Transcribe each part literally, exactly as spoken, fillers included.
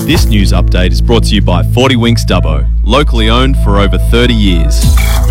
This news update is brought to you by forty Winks Dubbo, locally owned for over thirty years.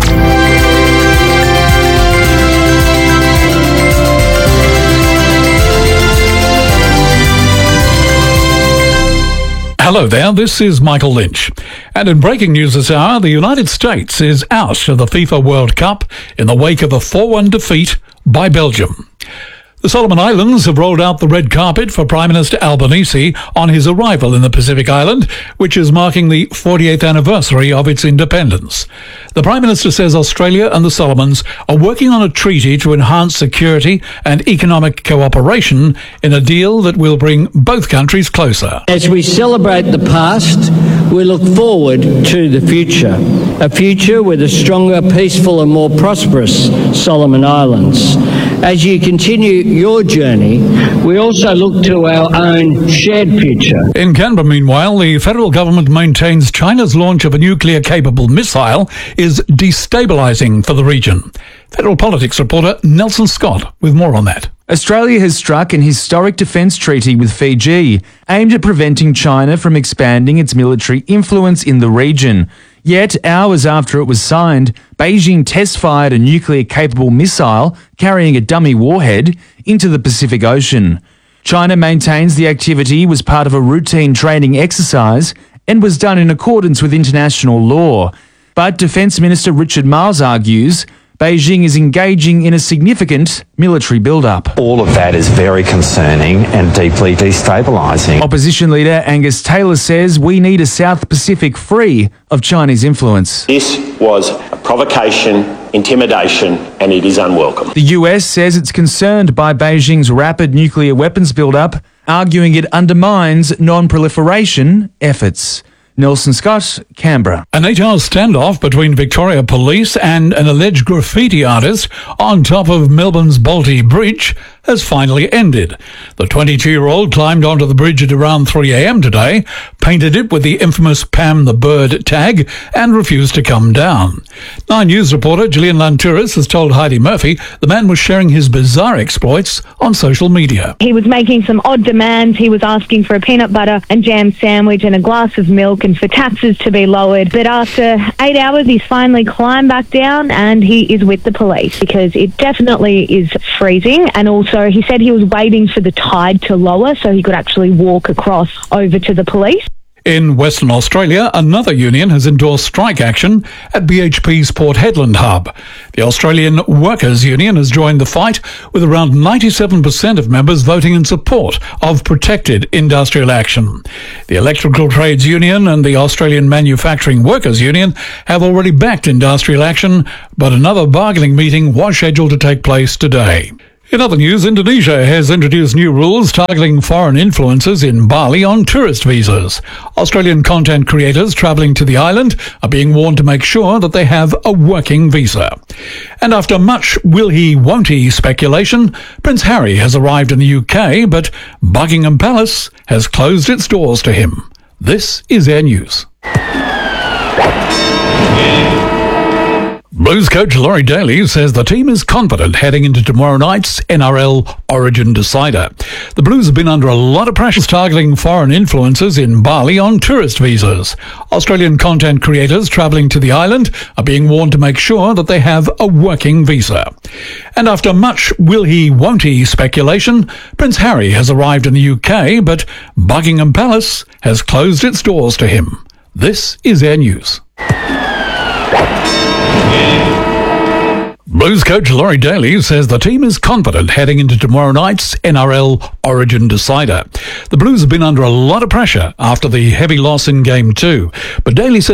Hello there, this is Michael Lynch. And in breaking news this hour, the United States is out of the FIFA World Cup in the wake of a four one defeat by Belgium. The Solomon Islands have rolled out the red carpet for Prime Minister Albanese on his arrival in the Pacific Island, which is marking the forty-eighth anniversary of its independence. The Prime Minister says Australia and the Solomons are working on a treaty to enhance security and economic cooperation in a deal that will bring both countries closer. As we celebrate the past, we look forward to the future, a future with a stronger, peaceful and more prosperous Solomon Islands. As you continue your journey, we also look to our own shared future. In Canberra, meanwhile, the federal government maintains China's launch of a nuclear-capable missile is destabilising for the region. Federal Politics reporter Nelson Scott with more on that. Australia has struck an historic defence treaty with Fiji, aimed at preventing China from expanding its military influence in the region. Yet, hours after it was signed, Beijing test-fired a nuclear-capable missile carrying a dummy warhead into the Pacific Ocean. China maintains the activity was part of a routine training exercise and was done in accordance with international law. But Defence Minister Richard Marles argues Beijing is engaging in a significant military build-up. All of that is very concerning and deeply destabilising. Opposition leader Angus Taylor says we need a South Pacific free of Chinese influence. This was a provocation, intimidation, and it is unwelcome. The U S says it's concerned by Beijing's rapid nuclear weapons build-up, arguing it undermines non-proliferation efforts. Nelson Scott, Canberra. An eight-hour standoff between Victoria Police and an alleged graffiti artist on top of Melbourne's Bolte Bridge has finally ended. The twenty-two-year-old climbed onto the bridge at around three a.m. today, painted it with the infamous Pam the Bird tag, and refused to come down. Nine News reporter Gillian Lantouris has told Heidi Murphy the man was sharing his bizarre exploits on social media. He was making some odd demands. He was asking for a peanut butter and jam sandwich and a glass of milk and for taxes to be lowered. But after eight hours, he's finally climbed back down and he is with the police because it definitely is freezing. And also he said he was waiting for the tide to lower so he could actually walk across over to the police. In Western Australia, another union has endorsed strike action at B H P's Port Hedland hub. The Australian Workers' Union has joined the fight, with around ninety-seven percent of members voting in support of protected industrial action. The Electrical Trades Union and the Australian Manufacturing Workers' Union have already backed industrial action, but another bargaining meeting was scheduled to take place today. In other news, Indonesia has introduced new rules targeting foreign influencers in Bali on tourist visas. Australian content creators travelling to the island are being warned to make sure that they have a working visa. And after much will he, won't he speculation, Prince Harry has arrived in the U K, but Buckingham Palace has closed its doors to him. This is Air News. Blues coach Laurie Daly says the team is confident heading into tomorrow night's N R L Origin Decider. The Blues have been under a lot of pressure targeting foreign influencers in Bali on tourist visas. Australian content creators travelling to the island are being warned to make sure that they have a working visa. And after much will he, won't he speculation, Prince Harry has arrived in the U K, but Buckingham Palace has closed its doors to him. This is Air News. Blues coach Laurie Daly says the team is confident heading into tomorrow night's N R L Origin Decider. The Blues have been under a lot of pressure after the heavy loss in Game two, but Daly says